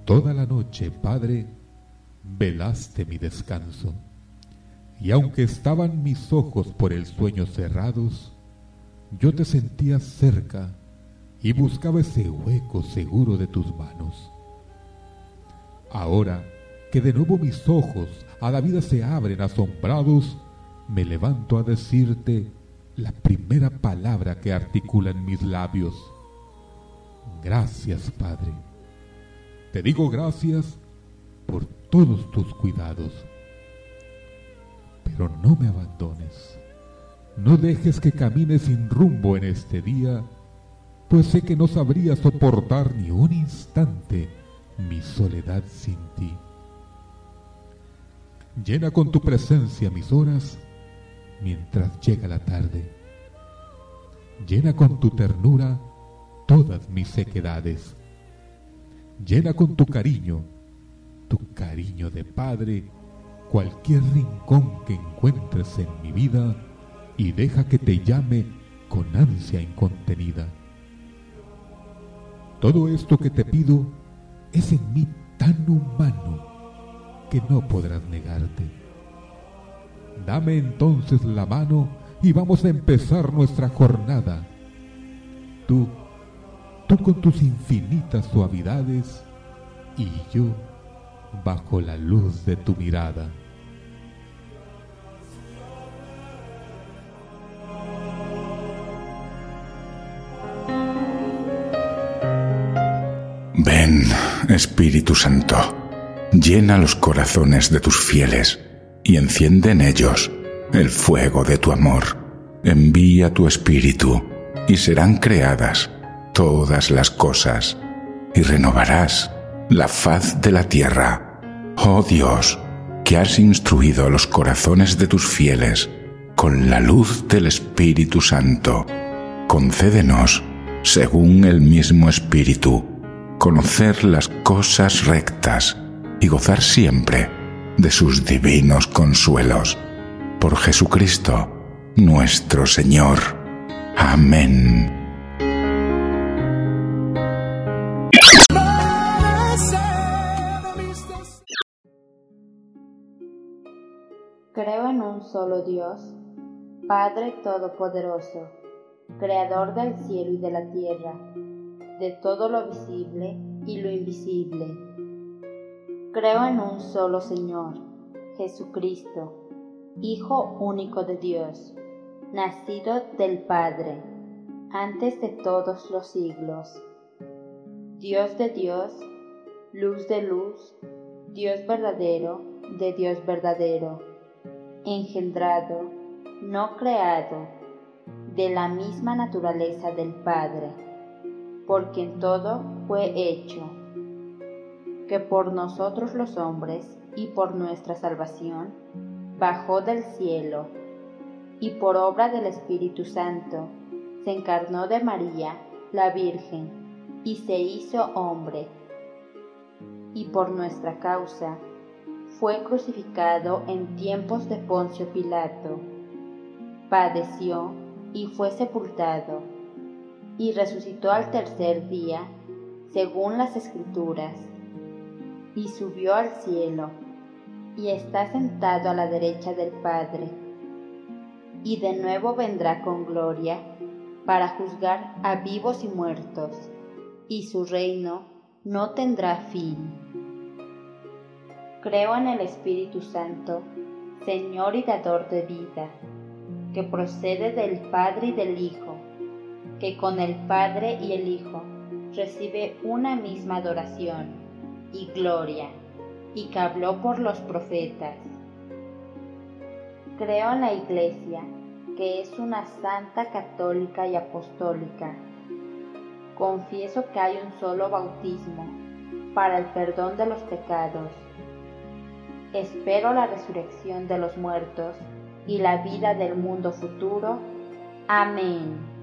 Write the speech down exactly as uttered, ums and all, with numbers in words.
Toda la noche, Padre, velaste mi descanso, y aunque estaban mis ojos por el sueño cerrados, yo te sentía cerca y buscaba ese hueco seguro de tus manos. Ahora que de nuevo mis ojos a la vida se abren asombrados, me levanto a decirte la primera palabra que articulan mis labios. Gracias, Padre. Te digo gracias por todos tus cuidados. Pero no me abandones. No dejes que camine sin rumbo en este día, pues sé que no sabría soportar ni un instante mi soledad sin ti. Llena con tu presencia mis horas mientras llega la tarde. Llena con tu ternura todas mis sequedades. Llena con tu cariño, tu cariño de padre, cualquier rincón que encuentres en mi vida, y deja que te llame con ansia incontenida. Todo esto que te pido es en mí tan humano que no podrás negarte. Dame entonces la mano y vamos a empezar nuestra jornada. Tú, tú con tus infinitas suavidades y yo bajo la luz de tu mirada. Ven, Espíritu Santo, llena los corazones de tus fieles y enciende en ellos el fuego de tu amor. Envía tu Espíritu y serán creadas todas las cosas y renovarás la faz de la tierra. Oh Dios, que has instruido los corazones de tus fieles con la luz del Espíritu Santo, concédenos, según el mismo Espíritu, conocer las cosas rectas y gozar siempre de sus divinos consuelos. Por Jesucristo, nuestro Señor. Amén. Creo en un solo Dios, Padre Todopoderoso, Creador del cielo y de la tierra, de todo lo visible y lo invisible. Creo en un solo Señor, Jesucristo, Hijo único de Dios, nacido del Padre, antes de todos los siglos. Dios de Dios, luz de luz, Dios verdadero de Dios verdadero, engendrado, no creado, de la misma naturaleza del Padre, por quien todo fue hecho, que por nosotros los hombres y por nuestra salvación bajó del cielo, y por obra del Espíritu Santo se encarnó de María, la Virgen, y se hizo hombre, y por nuestra causa fue crucificado en tiempos de Poncio Pilato, padeció y fue sepultado, y resucitó al tercer día, según las Escrituras, y subió al cielo, y está sentado a la derecha del Padre, y de nuevo vendrá con gloria para juzgar a vivos y muertos, y su reino no tendrá fin. Creo en el Espíritu Santo, Señor y dador de vida, que procede del Padre y del Hijo, que con el Padre y el Hijo recibe una misma adoración y gloria, y que habló por los profetas. Creo en la Iglesia, que es una santa, católica y apostólica. Confieso que hay un solo bautismo para el perdón de los pecados. Espero la resurrección de los muertos y la vida del mundo futuro. Amén.